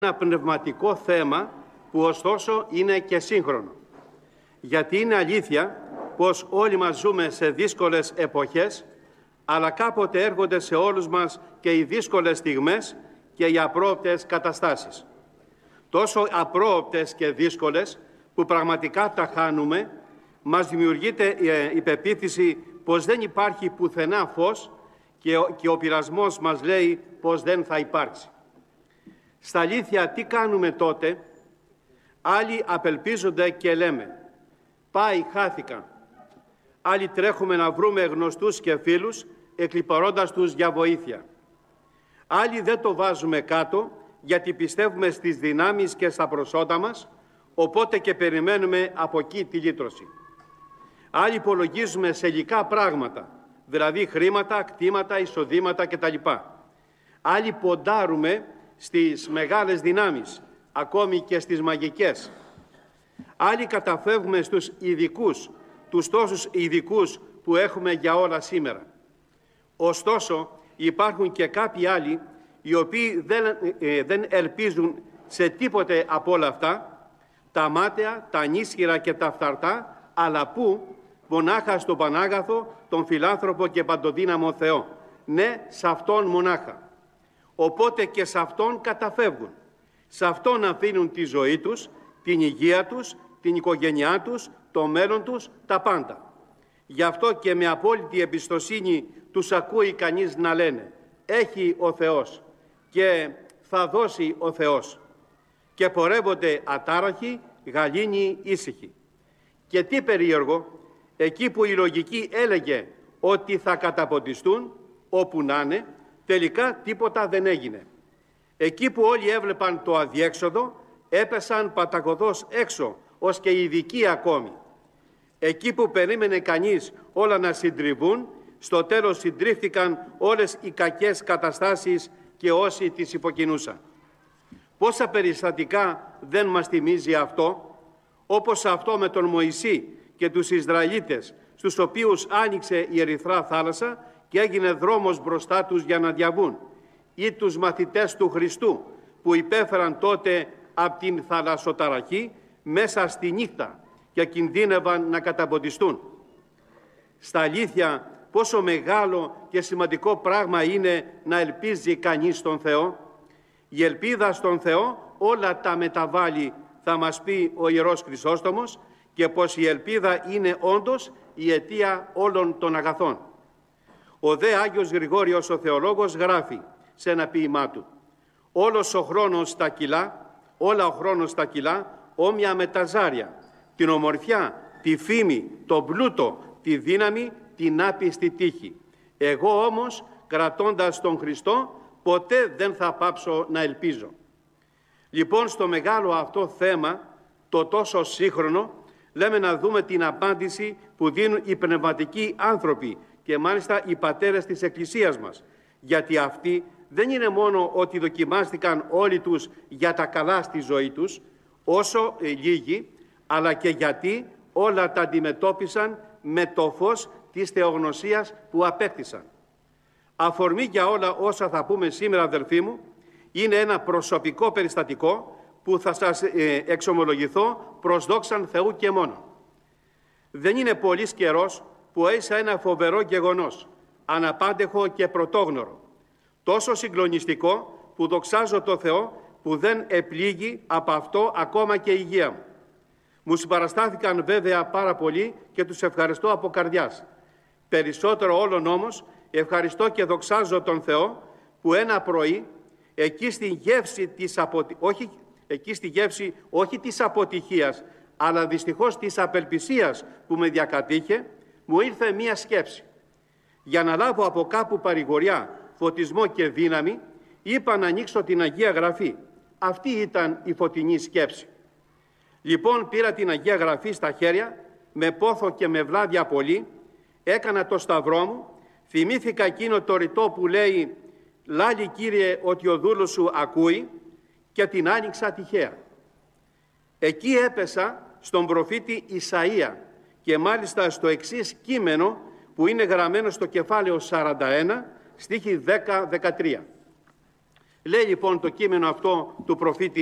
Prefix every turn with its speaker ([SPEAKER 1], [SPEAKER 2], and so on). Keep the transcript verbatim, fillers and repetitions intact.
[SPEAKER 1] ένα πνευματικό θέμα που ωστόσο είναι και σύγχρονο. Γιατί είναι αλήθεια πως όλοι μας ζούμε σε δύσκολες εποχές, αλλά κάποτε έρχονται σε όλους μας και οι δύσκολες στιγμές και οι απρόοπτες καταστάσεις. Τόσο απρόοπτες και δύσκολες που πραγματικά τα χάνουμε, μας δημιουργείται η πεποίθηση πως δεν υπάρχει πουθενά φως και ο πειρασμός μας λέει πως δεν θα υπάρξει. Στα αλήθεια, τι κάνουμε τότε? Άλλοι απελπίζονται και λέμε «Πάει, χάθηκα». Άλλοι τρέχουμε να βρούμε γνωστούς και φίλους, εκλιπαρώντας τους για βοήθεια. Άλλοι δεν το βάζουμε κάτω, γιατί πιστεύουμε στις δυνάμεις και στα προσόντα μας, οπότε και περιμένουμε από εκεί τη λύτρωση. Άλλοι υπολογίζουμε σε υλικά πράγματα, δηλαδή χρήματα, κτήματα, εισοδήματα κτλ. Άλλοι ποντάρουμε στις μεγάλες δυνάμεις, ακόμη και στις μαγικές. Άλλοι καταφεύγουμε στους ειδικούς, τους τόσους ειδικούς που έχουμε για όλα σήμερα. Ωστόσο, υπάρχουν και κάποιοι άλλοι οι οποίοι δεν, ε, δεν ελπίζουν σε τίποτε από όλα αυτά, τα μάταια, τα ανίσχυρα και τα φθαρτά, αλλά που μονάχα στον Πανάγαθο, τον φιλάνθρωπο και παντοδύναμο Θεό. Ναι, σε Αυτόν μονάχα. Οπότε και σε Αυτόν καταφεύγουν. Σε Αυτόν αφήνουν τη ζωή τους, την υγεία τους, την οικογένειά τους, το μέλλον τους, τα πάντα. Γι' αυτό και με απόλυτη εμπιστοσύνη τους ακούει κανείς να λένε «Έχει ο Θεός» και «Θα δώσει ο Θεός» και πορεύονται ατάραχοι, γαλήνοι, ήσυχοι. Και τι περίεργο, εκεί που η λογική έλεγε ότι θα καταποντιστούν, όπου να είναι, τελικά τίποτα δεν έγινε. Εκεί που όλοι έβλεπαν το αδιέξοδο, έπεσαν πατακωδώς έξω, ως και οι ειδικοί ακόμη. Εκεί που περίμενε κανείς όλα να συντριβούν, στο τέλος συντρίφθηκαν όλες οι κακές καταστάσεις και όσοι τις υποκινούσαν. Πόσα περιστατικά δεν μας θυμίζει αυτό, όπως αυτό με τον Μωυσή και τους Ισραηλίτες, στους οποίους άνοιξε η Ερυθρά θάλασσα και έγινε δρόμος μπροστά τους για να διαβούν, ή τους μαθητές του Χριστού που υπέφεραν τότε από την θαλασσοταραχή μέσα στη νύχτα και κινδύνευαν να καταποντιστούν. Στα αλήθεια, πόσο μεγάλο και σημαντικό πράγμα είναι να ελπίζει κανείς στον Θεό. Η ελπίδα στον Θεό όλα τα μεταβάλλει, θα μας πει ο Ιερός Χρυσόστομος, και πως η ελπίδα είναι όντως η αιτία όλων των αγαθών. Ο δε Άγιος Γρηγόριος ο Θεολόγος γράφει σε ένα ποίημά του «Όλος ο χρόνος στα κιλά, όλα ο χρόνος στα κιλά, όμοια με τα ζάρια, την ομορφιά, τη φήμη, τον πλούτο, τη δύναμη, την άπιστη τύχη. Εγώ όμως, κρατώντας τον Χριστό, ποτέ δεν θα πάψω να ελπίζω». Λοιπόν, στο μεγάλο αυτό θέμα, το τόσο σύγχρονο, λέμε να δούμε την απάντηση που δίνουν οι πνευματικοί άνθρωποι και μάλιστα οι πατέρες της Εκκλησίας μας. Γιατί αυτοί δεν είναι μόνο ότι δοκιμάστηκαν όλοι τους για τα καλά στη ζωή τους, όσο λίγοι, αλλά και γιατί όλα τα αντιμετώπισαν με το φως της θεογνωσίας που απέκτησαν. Αφορμή για όλα όσα θα πούμε σήμερα, αδελφοί μου, είναι ένα προσωπικό περιστατικό που θα σας ε, εξομολογηθώ προς δόξαν Θεού και μόνο. Δεν είναι πολύς καιρός που έζησα ένα φοβερό γεγονός, αναπάντεχο και πρωτόγνωρο, τόσο συγκλονιστικό που δοξάζω το Θεό που δεν επλήγει από αυτό ακόμα και η υγεία μου. Μου συμπαραστάθηκαν βέβαια πάρα πολύ και τους ευχαριστώ από καρδιάς. Περισσότερο όλων όμως ευχαριστώ και δοξάζω τον Θεό που ένα πρωί εκεί στη γεύση της, αποτι... όχι, εκεί στη γεύση όχι της αποτυχίας, αλλά δυστυχώς της απελπισίας που με διακατήχε, μου ήρθε μία σκέψη. Για να λάβω από κάπου παρηγοριά, φωτισμό και δύναμη, είπα να ανοίξω την Αγία Γραφή. Αυτή ήταν η φωτεινή σκέψη. Λοιπόν, πήρα την Αγία Γραφή στα χέρια, με πόθο και με βλάβια πολύ, έκανα το σταυρό μου, θυμήθηκα εκείνο το ρητό που λέει «Λάλη, Κύριε, ότι ο δούλος σου ακούει», και την άνοιξα τυχαία. Εκεί έπεσα στον προφήτη Ισαΐα και μάλιστα στο εξής κείμενο που είναι γραμμένο στο κεφάλαιο σαράντα ένα, στίχη δέκα με δεκατρία. Λέει λοιπόν το κείμενο αυτό του προφήτη